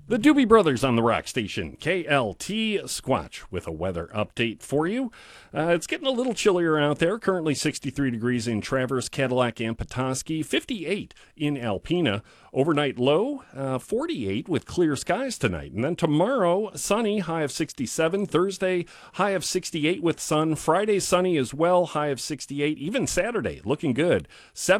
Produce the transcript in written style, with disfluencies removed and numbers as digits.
The Doobie Brothers on the rock station, KLT Squatch, with a weather update for you. It's getting a little chillier out there. Currently 63 degrees in Traverse, Cadillac, and Petoskey, 58 in Alpena. Overnight low, 48 with clear skies tonight. And then tomorrow, sunny, high of 67. Thursday, high of 68 with sun. Friday, sunny as well, high of 68. Even Saturday, looking good.